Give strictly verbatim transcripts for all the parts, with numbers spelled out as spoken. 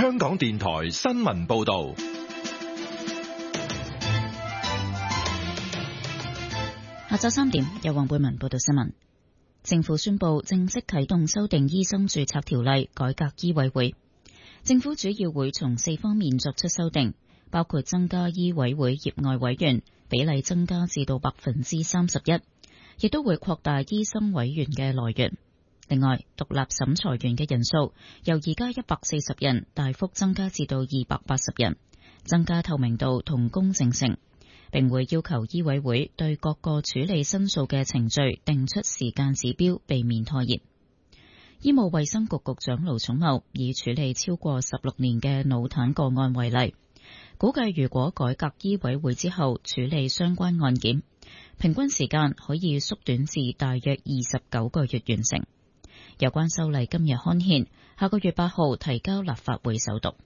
香港電台新聞報道。 下晝三點，由黃貝文報道新聞。政府宣布正式啟動修訂醫生註冊條例，改革醫委會。政府主要會從四方面作出修訂，包括增加醫委會業外委員比例增加至到百分之三十一，亦都會擴大醫生委員嘅來源。另外，獨立審裁員嘅人數由而家一百四十人大幅增加至到二百八十人，增加透明度同公正性，並會要求醫委會對各個處理申訴嘅程序定出時間指標，避免拖延。醫務衛生局局長盧寵茂以處理超過十六年嘅腦癱個案為例，估計如果改革醫委會之後處理相關案件，平均時間可以縮短至大約二十九個月完成。有關修例今日刊憲，下個月八號提交立法會首讀。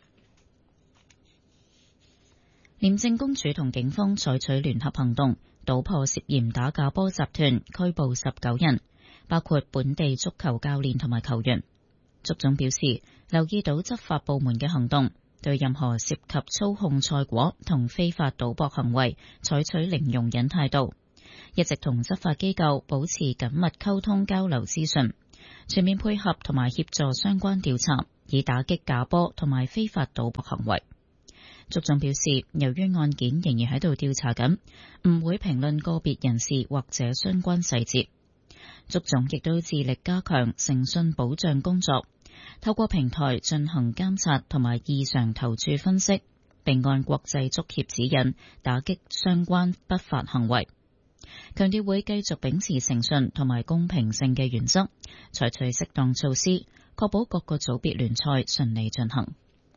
廉政公署同警方採取聯合行動，搗破涉嫌打假波集團，拘捕十九人，包括本地足球教練同埋球員。足總表示，留意到執法部門嘅行動，對任何涉及操控賽果同非法賭博行為採取零容忍態度，一直同執法機構保持緊密溝通交流資訊，全面配合同埋協助相關調查，以打擊假波同埋非法賭博行為。足總表示，由於案件仍然喺度調查緊，唔會評論個別人士或者相關細節。足總亦都致力加強誠信保障工作，透過平台進行監察同埋異常投注分析，並按國際足協指引打擊相關不法行為。強調會繼續秉持誠信同埋公平性嘅原則，採取適當措施，確保各個組別聯賽順利進行。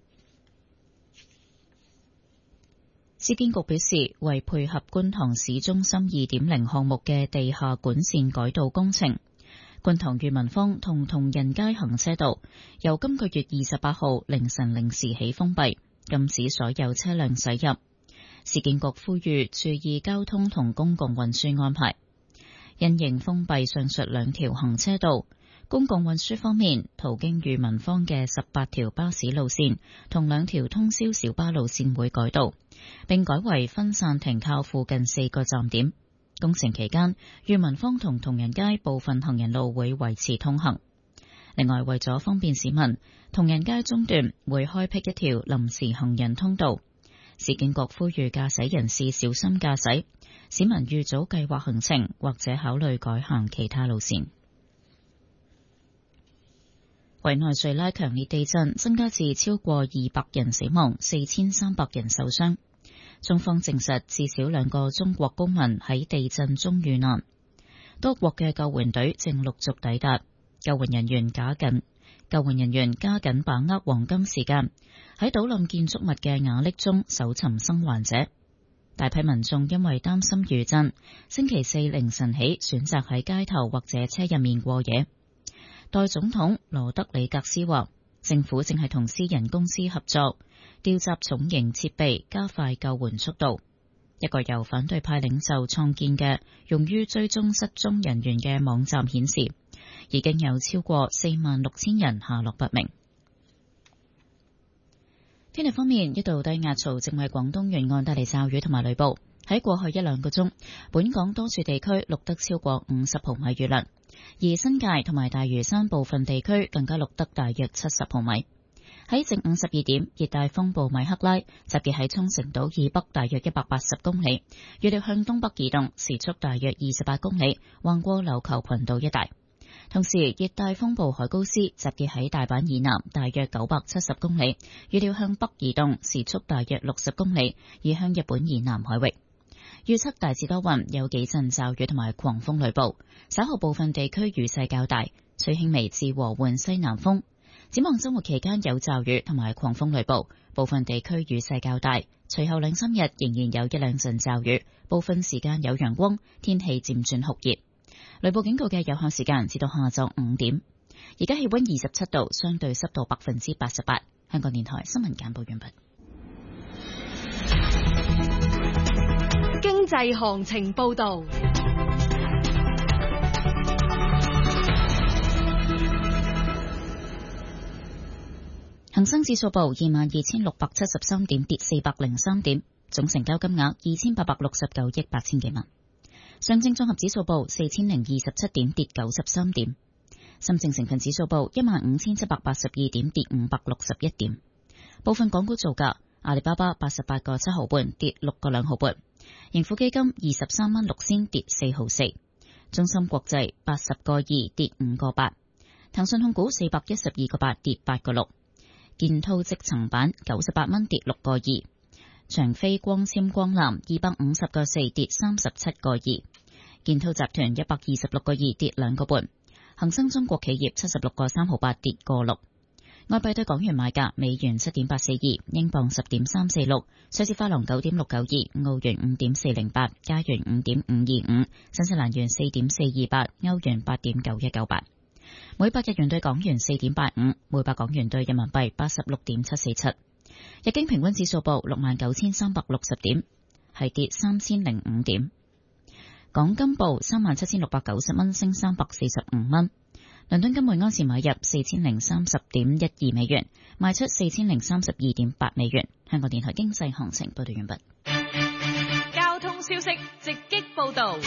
市建局表示，為配合觀塘市中心 二點零 項目嘅地下管線改道工程，觀塘裕民坊同同仁街行車道由今個月二十八號凌晨零時起封閉，禁止所有車輛駛入。市建局呼籲注意交通同公共運輸安排。因應封閉上述兩條行車道，公共運輸方面，途經裕民坊嘅十八條巴士路線同兩條通宵小巴路線會改道，並改為分散停靠附近四個站點。工程期間，裕民坊同同仁街部分行人路會維持通行。另外，為咗方便市民，同仁街中段會開闢一條臨時行人通道。市建局呼籲駕駛人士小心駕駛，市民預早計劃行程或者考慮改行其他路線。委內瑞拉強烈地震增加至超過二百人死亡，四千三百人受傷。中方證實至少兩個中國公民喺地震中遇難，多國嘅救援隊正陸續抵達，救援人員加緊救援人員加緊把握黃金時間，喺倒冧建築物嘅瓦礫中搜尋生還者。大批民眾因為擔心餘震，星期四凌晨起選擇喺街頭或者車入面過夜。代總統羅德里格斯話，政府正係同私人公司合作，調集重型設備，加快救援速度。一個由反對派領袖創建嘅用於追蹤失蹤人員嘅網站顯示，已經有超過四萬六千人下落不明。天氣方面，一道低壓槽正為廣東沿岸帶嚟驟雨同埋雷暴。喺過去一兩個鐘，本港多處地區錄得超過五十毫米雨量，而新界同埋大嶼山部分地區更加錄得大約七十毫米。喺正午十二點，熱帶風暴米克拉集結喺沖繩島以北大約一百八十公里，預料向東北移動，時速大約二十八公里，橫過琉球群島一帶。同時，熱帶風暴海高斯集結喺大阪以南大約九百七十公里，預料向北移動，時速大約六十公里，移向日本以南海域。預測大致多雲，有幾陣驟雨同埋狂風雷暴，稍後部分地區雨勢較大，吹輕微至和緩西南風。展望周末期間有驟雨同埋狂風雷暴，部分地區雨勢較大，隨後兩三日仍然有一兩陣驟雨，部分時間有陽光，天氣漸轉酷熱。雷暴警告嘅有效時間至到下晝五點。而家氣溫二十七度，相對濕度百分之八十八。香港電台新聞簡報完畢。 經濟行情報道。 恒生指數報二萬二千六百七十三點，跌四百零三點，總成交金額二千八百六十九億八千幾萬。上證綜合指數報四千零二十七點，跌九十三點。深證成分指數報一萬五千七百八十二點，跌五百六十一點。部分港股造價：阿里巴巴八十八個七毫半，跌六個兩毫半；盈富基金二十三蚊六仙，跌四毫四；中芯國際八十個二，跌五個八；騰訊控股四百一十二個八，跌八個六；建滔積層板九十八蚊，跌六個二；長飛光纖光纜二百五十個四，跌三十七個二；建滔集團一百二十六個二，跌兩個半。恒生中國企業七十六個三毫八，跌個六。外幣對港元買價：美元七點八四二，英鎊十點三四六，瑞士法郎九點六九二，澳元五點四零八，加元五點五二五，新西蘭元四點四二八，歐元八點九一九八。每百日元對港元四點八五，每百港元對人民幣八十六點七四七。日經平均指數報六萬九千三百六十點，係跌三千零五點。港金報三萬七千六百九十蚊，升三百四十五蚊。倫敦金每安士買入四千零三十點一二美元，賣出四千零三十二點八美元。香港電台經濟行情報道完畢。 交通消息直擊報道。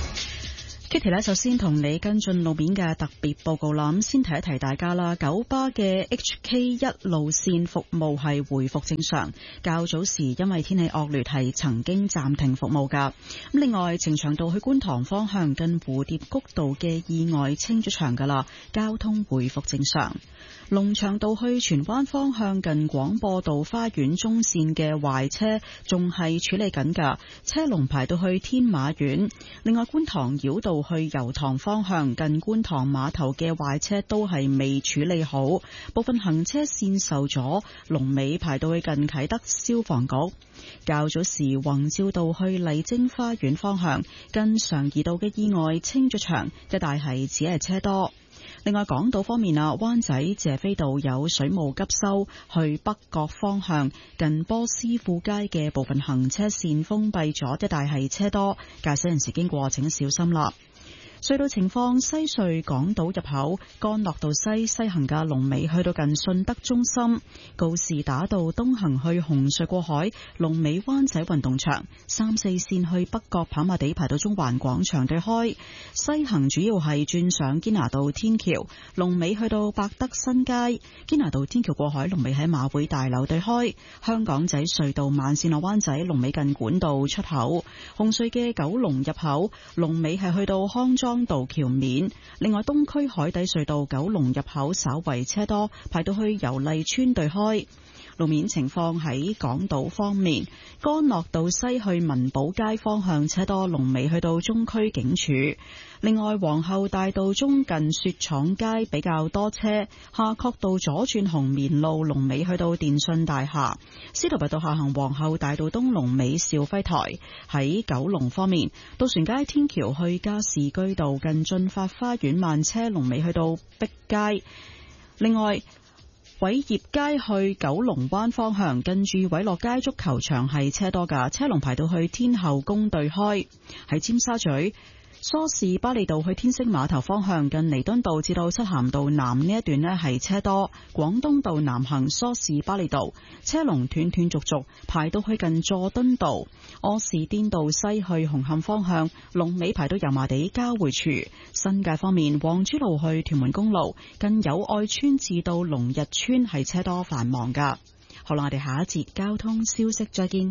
Kitty 呢，首先同你跟進路面嘅特別報告啦。咁先提一提大家啦，九巴嘅 H K 一路線服務係回復正常。較早時因為天氣惡劣係曾經暫停服務噶。咁另外，呈祥道去觀塘方向近蝴蝶谷道嘅意外清咗場噶啦，交通回復正常。龍翔道去荃灣方向近廣播道花園中線嘅壞車仲係處理緊噶，車龍排到去天馬苑。另外，觀塘繞道去油塘方向近觀塘碼頭嘅壞車都係未處理好，部分行車線受阻，龍尾排到去近啟德消防局。較早時宏照道去麗晶花園方向近常怡道嘅意外清咗場，一帶係只係車多。另外，港島方面啊，灣仔謝斐道有水務急修，去北角方向近波斯富街嘅部分行車線封閉咗，一帶係車多，駕駛人士經過請小心啦。隧道情況：西隧港島入口干諾道西西行嘅龍尾去到近順德中心，告士打道東行去紅隧過海，龍尾灣仔運動場，三四線去北角跑馬地排到中環廣場對開，西行主要係轉上堅拿道天橋，龍尾去到百德新街，堅拿道天橋過海龍尾喺馬會大樓對開，香港仔隧道慢線落灣仔龍尾近管道出口，紅隧嘅九龍入口龍尾係去到康莊道橋面。另外，東區海底隧道九龍入口稍為車多，排到去油麗邨對開。路面情況喺港島方面，干諾道西去文寶街方向車多，龍尾去到中區警署。另外，皇后大道中近雪廠街比較多車，夏慤道左轉紅棉路龍尾去到電信大廈。司徒拔道下行皇后大道東龍尾兆輝台。喺九龍方面，渡船街天橋去加士居道近駿發花園慢車龍尾去到碧街。另外，偉業街去九龍灣方向近住偉樂街足球場係車多㗎，車龍排到去天后宮對開。喺尖沙咀梳士巴利道去天星碼頭方向近彌敦道至到漆咸道南呢一段呢係車多，廣東道南行梳士巴利道車龍斷斷續續排到去近佐敦道，柯士甸道西去紅磡方向龍尾排到油麻地交匯處。新界方面，黃珠路去屯門公路近友愛村至到龍日村係車多繁忙噶。好啦，我哋下一節交通消息再見。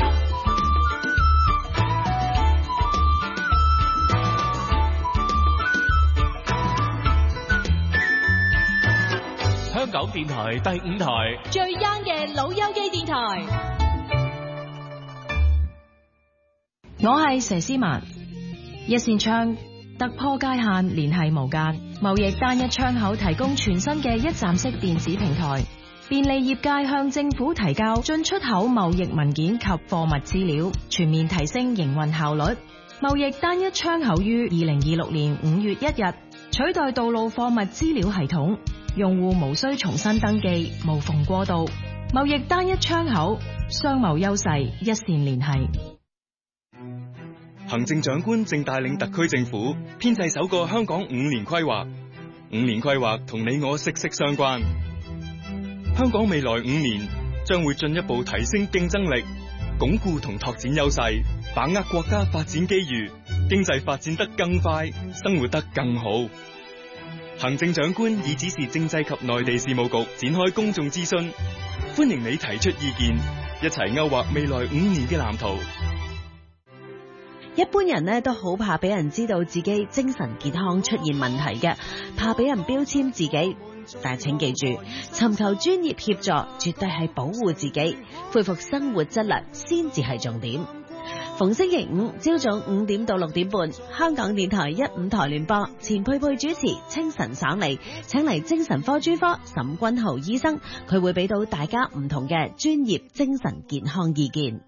香港電台第五台最 young 嘅老友記電台， 我係佘詩曼。一線窗突破界限，聯繫無間，貿易單一窗口提供全新嘅一站式電子平台，便利業界向政府提交進出口貿易文件及貨物資料，全面提升營運效率。貿易單一窗口於二零二六年五月一日取代道路貨物資料系統，用戶無需重新登記，無縫過渡。貿易單一窗口，商貿優勢一線聯繫。 行政長官正帶領特區政府編製首個香港五年規劃，五年規劃同你我息息相關。 香港未來五年將會進一步提升競爭力，鞏固同拓展優勢，把握國家發展機遇，經濟發展得更快，生活得更好。行政長官已指示政制及內地事務局展開公眾諮詢，歡迎你提出意見，一齊勾畫未來五年嘅藍圖。 一般人呢都好怕俾人知道自己精神健康出現問題嘅，怕俾人標籤自己。但係請記住，尋求專業協助絕對係保護自己、恢復生活質量先至係重點。逢星期五朝早五點到六點半，香港電台一五台聯播，錢佩佩主持，清晨省嚟，請嚟精神科專科沈君豪醫生，佢會俾到大家唔同嘅專業精神健康意見。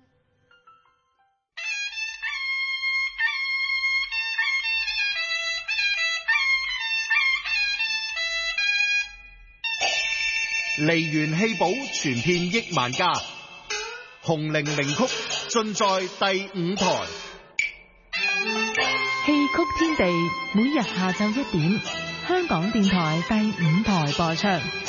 梨園戲寶傳遍億萬家，紅伶名曲盡在第五台。 戲曲天地每日下晝一點，香港電台第五台播出。